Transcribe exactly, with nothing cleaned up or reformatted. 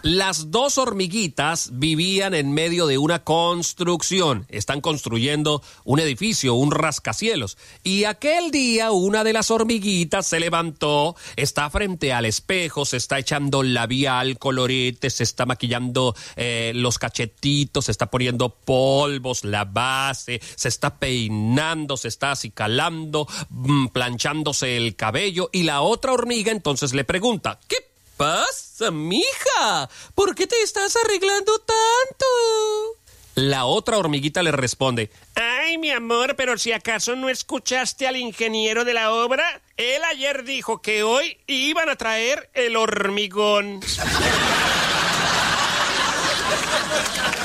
Las dos hormiguitas vivían en medio de una construcción. Están construyendo un edificio, un rascacielos. Y aquel día una de las hormiguitas se levantó, está frente al espejo, se está echando labial, colorete, se está maquillando eh, los cachetitos, se está poniendo polvos, la base, se está peinando, se está acicalando, mmm, planchándose el cabello. Y la otra hormiga entonces le pregunta, ¿qué pasa, mija? ¿Por qué te estás arreglando tanto? La otra hormiguita le responde, ay, mi amor, pero si acaso no escuchaste al ingeniero de la obra, él ayer dijo que hoy iban a traer el hormigón.